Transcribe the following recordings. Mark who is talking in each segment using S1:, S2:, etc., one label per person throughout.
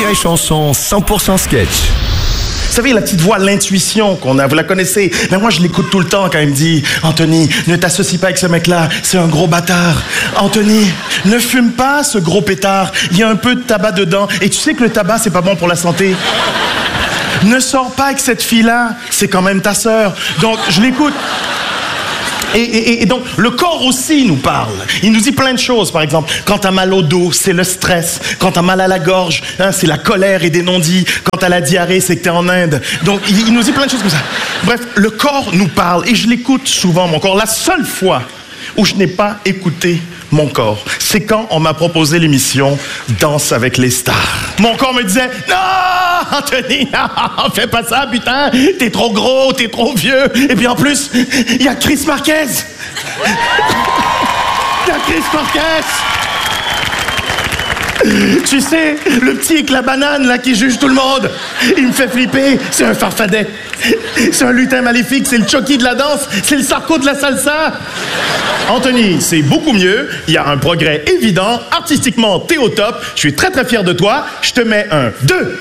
S1: Rire et Chanson 100% sketch.
S2: Vous savez, la petite voix, l'intuition qu'on a, vous la connaissez. Mais moi, je l'écoute tout le temps quand il me dit « Anthony, ne t'associe pas avec ce mec-là, c'est un gros bâtard. Anthony, ne fume pas ce gros pétard, il y a un peu de tabac dedans. Et tu sais que le tabac, c'est pas bon pour la santé. Ne sors pas avec cette fille-là, c'est quand même ta sœur. » Donc, je l'écoute. Et donc, le corps aussi nous parle. Il nous dit plein de choses, par exemple. Quand t'as mal au dos, c'est le stress. Quand t'as mal à la gorge, c'est la colère et des non-dits. Quand t'as la diarrhée, c'est que t'es en Inde. Donc, il nous dit plein de choses comme ça. Bref, le corps nous parle et je l'écoute souvent, mon corps. La seule fois où je n'ai pas écouté mon corps, c'est quand on m'a proposé l'émission Danse avec les stars. Mon corps me disait « Non, Anthony, non, fais pas ça, putain, t'es trop gros, t'es trop vieux. » Et puis en plus, il y a Chris Marquez. Il y a Chris Marquez. Tu sais, le petit avec la banane, là, qui juge tout le monde. Il me fait flipper. C'est un farfadet. C'est un lutin maléfique. C'est le Chucky de la danse. C'est le Sarko de la salsa. Anthony, c'est beaucoup mieux. Il y a un progrès évident. Artistiquement, t'es au top. Je suis très, très fier de toi. Je te mets un 2.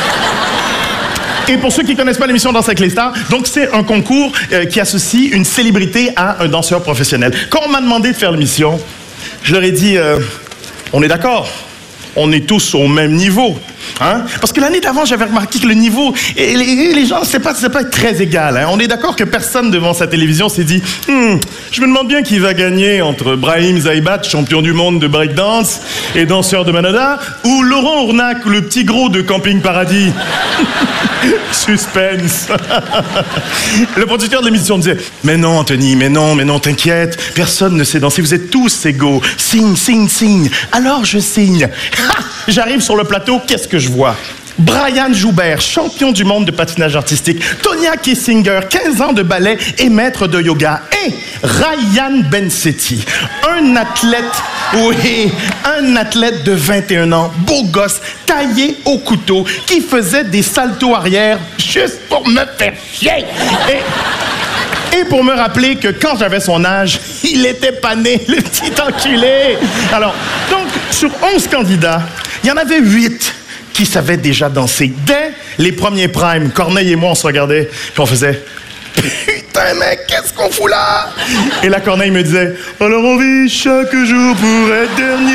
S2: Et pour ceux qui ne connaissent pas l'émission Danse avec les stars, donc c'est un concours qui associe une célébrité à un danseur professionnel. Quand on m'a demandé de faire l'émission, je leur ai dit, on est d'accord. On est tous au même niveau. Hein? Parce que l'année d'avant, j'avais remarqué que le niveau, et les gens, c'est pas très égal. Hein? On est d'accord que personne devant sa télévision s'est dit je me demande bien qui va gagner entre Brahim Zaïbat, champion du monde de breakdance et danseur de Manada, ou Laurent Ournac, le petit gros de Camping Paradis. Suspense. Le producteur de l'émission disait mais non, Anthony, mais non, t'inquiète, personne ne sait danser, vous êtes tous égaux. Signe, signe, signe. Alors je signe. J'arrive sur le plateau, qu'est-ce que je vois? Brian Joubert, champion du monde de patinage artistique. Tonya Kissinger, 15 ans de ballet et maître de yoga. Et Ryan Bensetti, un athlète de 21 ans, beau gosse, taillé au couteau, qui faisait des saltos arrière juste pour me faire chier. Et pour me rappeler que quand j'avais son âge, il était pas né, le petit enculé. Alors, donc, sur 11 candidats, il y en avait 8 qui savaient déjà danser. Dès les premiers primes, Corneille et moi, on se regardait, puis on faisait « Putain, mec, qu'est-ce qu'on fout là? » Et la Corneille me disait « Alors on vit chaque jour pour être dernier. »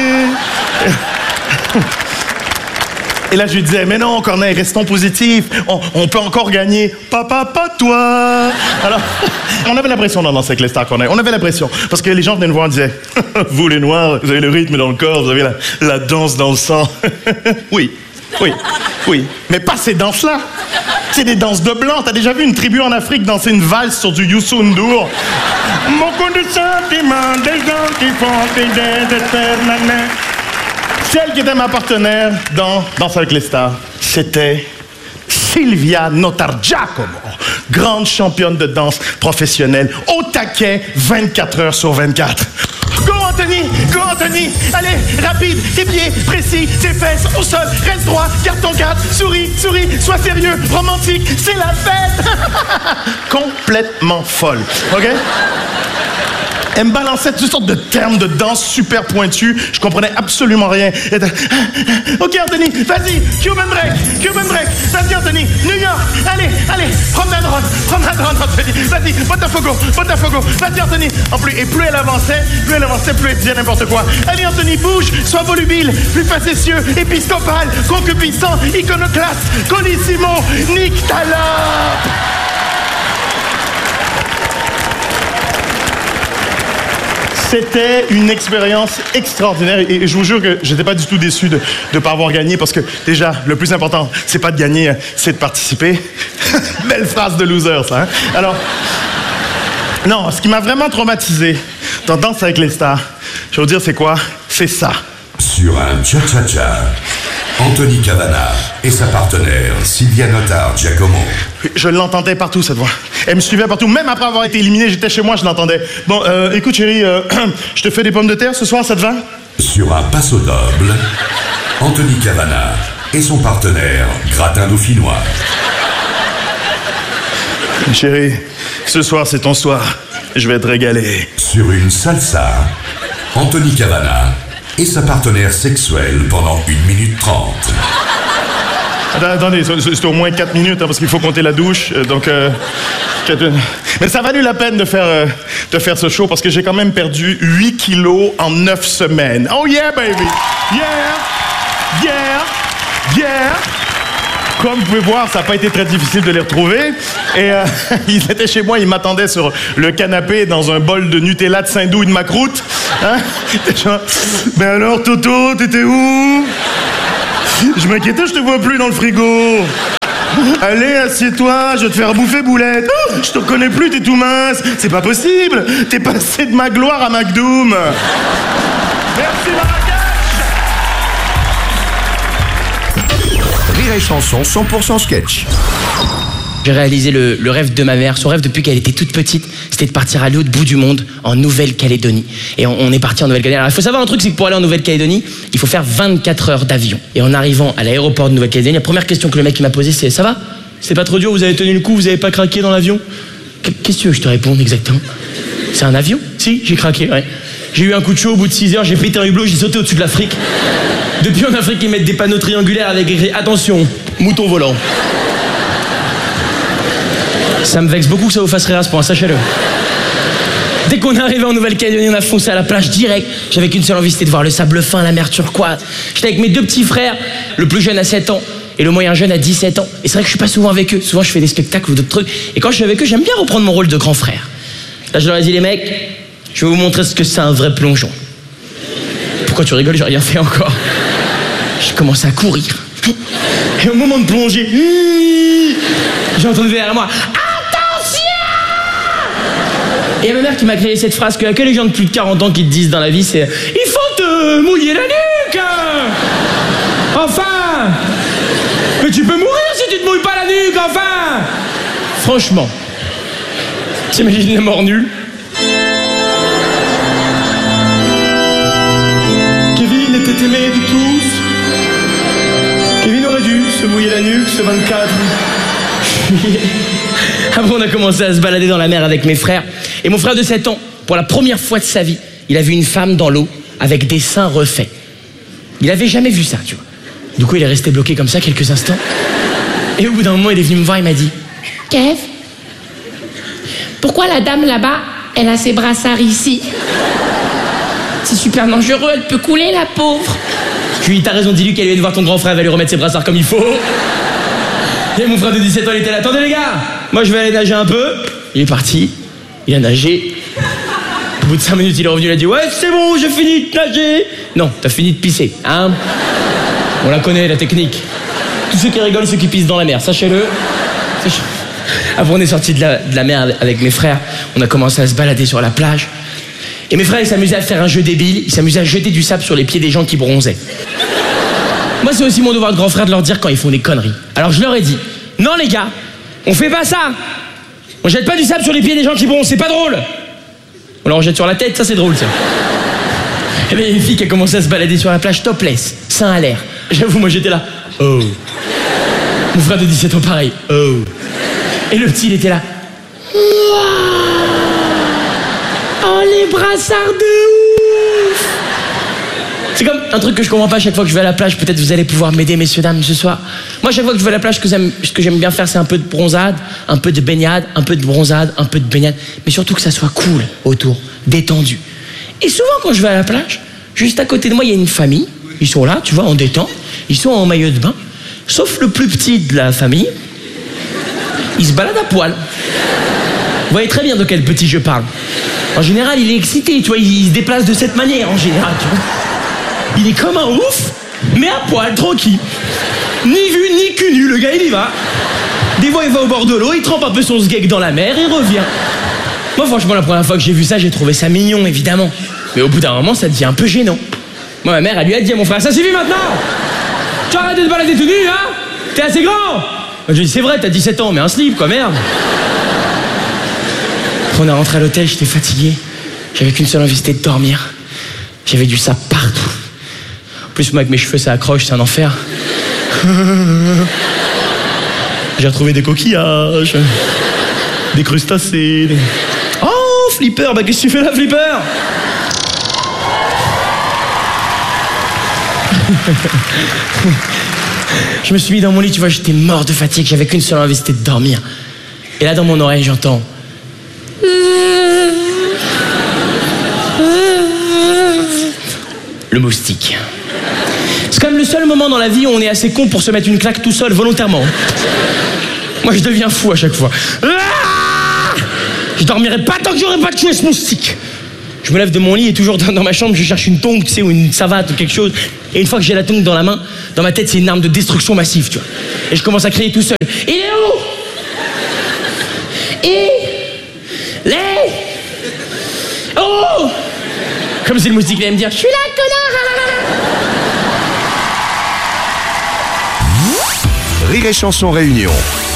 S2: Et là, je lui disais, mais non, Corneille, restons positifs. On peut encore gagner. Papa, pas toi. Alors, on avait l'impression d'en danser avec les stars, Corneille. On avait l'impression. Parce que les gens venaient nous voir et disaient, vous les Noirs, vous avez le rythme dans le corps, vous avez la danse dans le sang. Oui. Mais pas ces danses-là. C'est des danses de blanc. T'as déjà vu une tribu en Afrique danser une valse sur du Youssou N'Dour? Beaucoup de sentiments, des gens qui font des éternels. Celle qui était ma partenaire dans Danse avec les stars, c'était Sylvia Notargiacomo, grande championne de danse professionnelle, au taquet 24 heures sur 24. Go Anthony, allez, rapide, tes pieds, précis, tes fesses, au sol, reste droit, garde ton cadre, souris, sois sérieux, romantique, c'est la fête. Complètement folle, ok? Elle me balançait toutes sortes de termes de danse super pointus. Je comprenais absolument rien. OK, Anthony, vas-y, Cuban break. Vas-y, Anthony, New York, allez, promenade Ron, Anthony. Vas-y, Botafogo. Vas-y, Anthony. Plus elle avançait, plus elle disait n'importe quoi. Allez, Anthony, bouge, sois volubile, plus facétieux, épiscopal, concupiscent, iconoclaste, colissimo, nique ta lope. C'était une expérience extraordinaire et je vous jure que j'étais pas du tout déçu de ne pas avoir gagné parce que déjà, le plus important, c'est pas de gagner, c'est de participer. Belle phrase de loser, ça. Hein? Alors, non, ce qui m'a vraiment traumatisé dans Danse avec les stars, je vais vous dire c'est quoi? C'est ça.
S3: Sur un cha-cha-cha, Anthony Cavana et sa partenaire Sylvia Notargiacomo.
S2: Je l'entendais partout, cette voix. Elle me suivait partout. Même après avoir été éliminé, j'étais chez moi, je l'entendais. Bon, écoute chérie, je te fais des pommes de terre ce soir, ça te va?
S3: Sur un passo doble, Anthony Cavana et son partenaire Gratin Dauphinois.
S2: Chérie, ce soir c'est ton soir. Je vais te régaler.
S3: Sur une salsa, Anthony Cavana et sa partenaire sexuelle pendant 1 minute 30.
S2: Attendez, c'est au moins 4 minutes, hein, parce qu'il faut compter la douche. Mais ça a valu la peine de faire ce show, parce que j'ai quand même perdu 8 kilos en 9 semaines. Oh yeah, baby! Yeah! Yeah! Yeah! Comme vous pouvez voir, ça n'a pas été très difficile de les retrouver. Et ils étaient chez moi, ils m'attendaient sur le canapé dans un bol de Nutella de Saint-Doux et de macroute. Hein? Genre, ben alors, Toto, t'étais où? Je m'inquiétais, je te vois plus dans le frigo. Allez, assieds-toi, je vais te faire bouffer boulette. Oh, je te reconnais plus, t'es tout mince. C'est pas possible. T'es passé de ma gloire à McDoom. Merci, Marrakech.
S1: Rire et Chanson 100% sketch.
S4: J'ai réalisé le rêve de ma mère. Son rêve depuis qu'elle était toute petite, c'était de partir à l'autre bout du monde, en Nouvelle-Calédonie. Et on est parti en Nouvelle-Calédonie. Alors il faut savoir un truc, c'est que pour aller en Nouvelle-Calédonie, il faut faire 24 heures d'avion. Et en arrivant à l'aéroport de Nouvelle-Calédonie, la première question que le mec m'a posée, c'est: ça va? C'est pas trop dur? Vous avez tenu le coup? Vous avez pas craqué dans l'avion? Qu'est-ce que tu veux que je te réponde exactement? C'est un avion? Si, j'ai craqué, ouais. J'ai eu un coup de chaud au bout de 6 heures, j'ai pété un hublot, j'ai sauté au-dessus de l'Afrique. Depuis en Afrique, ils mettent des panneaux triangulaires avec écrit: attention, mouton volant. Ça me vexe beaucoup que ça vous fasse rire à ce point, sachez-le. Dès qu'on est arrivé en Nouvelle-Calédonie, on a foncé à la plage direct. J'avais qu'une seule envie, c'était de voir le sable fin, la mer turquoise. J'étais avec mes 2 petits frères, le plus jeune à 7 ans et le moyen jeune à 17 ans. Et c'est vrai que je suis pas souvent avec eux. Souvent, je fais des spectacles ou d'autres trucs. Et quand je suis avec eux, j'aime bien reprendre mon rôle de grand frère. Là, je leur ai dit: les mecs, je vais vous montrer ce que c'est un vrai plongeon. Pourquoi tu rigoles? J'ai rien fait encore. J'ai commencé à courir. Et au moment de plonger, j'ai entendu derrière moi: et il y a ma mère qui m'a créé cette phrase que les gens de plus de 40 ans qui te disent dans la vie, c'est: il faut te mouiller la nuque. Enfin. Mais tu peux mourir si tu te mouilles pas la nuque, enfin. Franchement, t'imagines la mort nulle? Kevin était aimé de tous. Kevin aurait dû se mouiller la nuque ce 24. Après, on a commencé à se balader dans la mer avec mes frères. Et mon frère de 7 ans, pour la première fois de sa vie, il a vu une femme dans l'eau avec des seins refaits. Il avait jamais vu ça, tu vois. Du coup, il est resté bloqué comme ça quelques instants. Et au bout d'un moment, il est venu me voir et m'a dit: Kev, pourquoi la dame là-bas, elle a ses brassards ici? C'est super dangereux, elle peut couler, la pauvre. Je lui ai dit: t'as raison, dis-lui qu'elle vient de voir ton grand frère, elle va lui remettre ses brassards comme il faut. Et mon frère de 17 ans, il était là: attendez les gars, moi je vais aller nager un peu. Il est parti, il a nagé. Au bout de 5 minutes, il est revenu, il a dit: ouais, c'est bon, j'ai fini de nager. Non, t'as fini de pisser, hein? On la connaît, la technique. Tous ceux qui rigolent, ceux qui pissent dans la mer, sachez-le. Après, on est sortis de la mer avec mes frères. On a commencé à se balader sur la plage. Et mes frères, ils s'amusaient à faire un jeu débile. Ils s'amusaient à jeter du sable sur les pieds des gens qui bronzaient. Moi, c'est aussi mon devoir de grand frère de leur dire quand ils font des conneries. Alors, je leur ai dit: non, les gars, on fait pas ça. On jette pas du sable sur les pieds des gens qui bronzent, c'est pas drôle. On leur jette sur la tête, ça c'est drôle, ça. Et bien, il y a une fille qui a commencé à se balader sur la plage topless, seins à l'air. J'avoue, moi j'étais là: oh. Mon frère de 17 ans, pareil: oh. Et le petit, il était là: oh, les brassards de ouf. C'est comme un truc que je comprends pas. Chaque fois que je vais à la plage, peut-être vous allez pouvoir m'aider, messieurs, dames, ce soir. Moi, chaque fois que je vais à la plage, ce que j'aime bien faire, c'est un peu de bronzade, un peu de baignade, un peu de bronzade, un peu de baignade. Mais surtout que ça soit cool autour, détendu. Et souvent, quand je vais à la plage, juste à côté de moi, il y a une famille. Ils sont là, tu vois, en détente. Ils sont en maillot de bain. Sauf le plus petit de la famille. Il se balade à poil. Vous voyez très bien de quel petit je parle. En général, il est excité, tu vois. Il se déplace de cette manière, en général, tu vois. Il est comme un ouf, mais à poil, tranquille. Ni vu, ni cul nu, le gars, il y va. Des fois, il va au bord de l'eau, il trempe un peu son sgeg dans la mer et revient. Moi, franchement, la première fois que j'ai vu ça, j'ai trouvé ça mignon, évidemment. Mais au bout d'un moment, ça devient un peu gênant. Moi, ma mère, elle lui a dit à mon frère: ça suffit maintenant. Tu arrêtes de te balader tout nu, hein? T'es assez grand. Je lui ai dit: c'est vrai, t'as 17 ans, mais un slip, quoi, merde. Après, on est rentré à l'hôtel, j'étais fatigué. J'avais qu'une seule envie, c'était de dormir. J'avais du sable partout. En plus, moi, avec mes cheveux, ça accroche, c'est un enfer. J'ai retrouvé des coquillages, des crustacés. Oh, Flipper, bah qu'est-ce que tu fais là, Flipper? Je me suis mis dans mon lit, tu vois, j'étais mort de fatigue, j'avais qu'une seule envie, c'était de dormir. Et là, dans mon oreille, j'entends... Le moustique. C'est quand même le seul moment dans la vie où on est assez con pour se mettre une claque tout seul, volontairement. Moi, je deviens fou à chaque fois. Je dormirai pas tant que j'aurai pas tué ce moustique. Je me lève de mon lit et toujours dans ma chambre, je cherche une tongue, tu sais, ou une savate ou quelque chose. Et une fois que j'ai la tongue dans la main, dans ma tête, c'est une arme de destruction massive, tu vois. Et je commence à crier tout seul. Il est où? Oh! Comme si le moustique allait me dire, je suis là, connard!
S1: Rire et Chanson Réunion.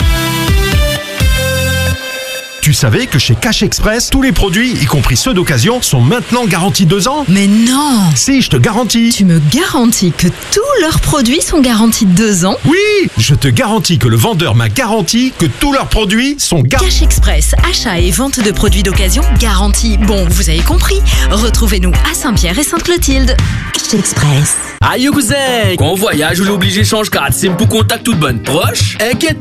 S5: Tu savais que chez Cash Express, tous les produits, y compris ceux d'occasion, sont maintenant garantis 2 ans?
S6: Mais non!
S5: Si, je te garantis.
S6: Tu me garantis que tous leurs produits sont garantis 2 ans?
S5: Oui! Je te garantis que le vendeur m'a garanti que tous leurs produits sont garantis.
S6: Cash Express, achat et vente de produits d'occasion garantis. Bon, vous avez compris. Retrouvez-nous à Saint-Pierre et Sainte-Clotilde. Cash Express.
S7: Aïe cousin, quand on voyage ou l'obligé change carte SIM pour contact toute bonne proche, inquiète